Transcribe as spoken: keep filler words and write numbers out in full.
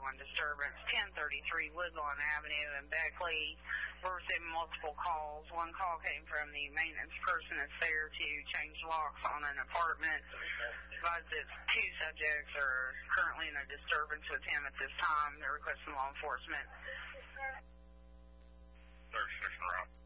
one disturbance, ten thirty-three Woodlawn Avenue in Beckley. We're receiving multiple calls. One call came from the maintenance person that's there to change locks on an apartment. Advised that two subjects are currently in a disturbance with him at this time. They're requesting law enforcement. thirty-six around.